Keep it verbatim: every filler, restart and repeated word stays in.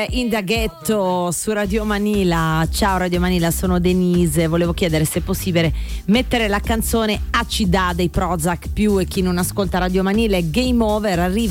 In da Ghetto su Radio Manila. Ciao Radio Manila, sono Denise. Volevo chiedere se è possibile mettere la canzone Acida dei Prozac più, e chi non ascolta Radio Manila è game over. Arriva